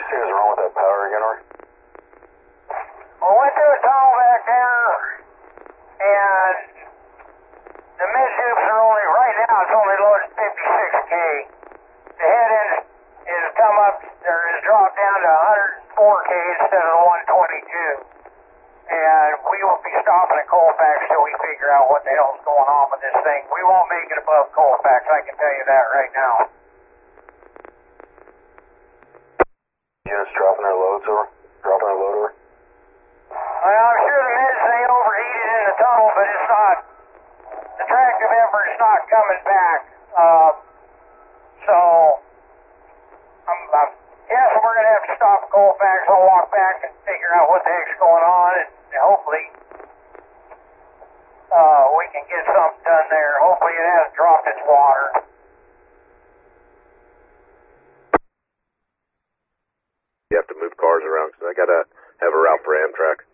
you say is wrong with that power again, Roy? Well, went through a tunnel back there, and the midships are only, right now it's only loaded 56K. The head end is come up, or is dropped down to 104K instead of 122. And we will be stopping at Colfax till we figure out what the hell's going on with this thing. We won't make it above Colfax, I can tell you that right now. Units dropping their loads over? Dropping their load over? Well, I'm sure the mids they overheated in the tunnel, but it's not, the tractive effort is not coming back. So, I'm guessing we're going to have to stop at Colfax. I'll walk back and figure out what the heck's going on, and hopefully we can get something done there. Hopefully it hasn't dropped its water. You have to move cars around because I got to have a route for Amtrak.